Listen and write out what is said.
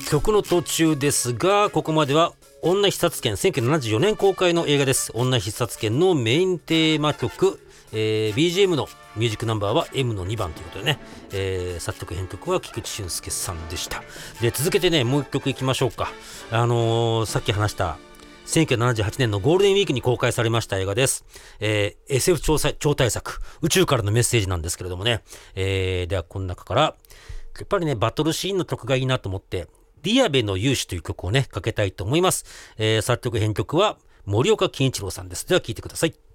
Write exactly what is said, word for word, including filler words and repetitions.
曲の途中ですが、ここまでは女必殺剣、せんきゅうひゃくななじゅうよねん公開の映画です。女必殺剣のメインテーマ曲、えー、ビージーエム のミュージックナンバーは エム のにばんということでね、えー、作曲編曲は菊池俊介さんでした。で、続けてね、もう一曲いきましょうか。あのー、さっき話したせんきゅうひゃくななじゅうはちねんのゴールデンウィークに公開されました映画です。えー、エスエフ 超, 超大作、宇宙からのメッセージなんですけれどもね、えー、ではこの中からやっぱりね、バトルシーンの曲がいいなと思ってディアベの勇士という曲をねかけたいと思います。えー、作曲編曲は森岡健一郎さんです。では聴いてください。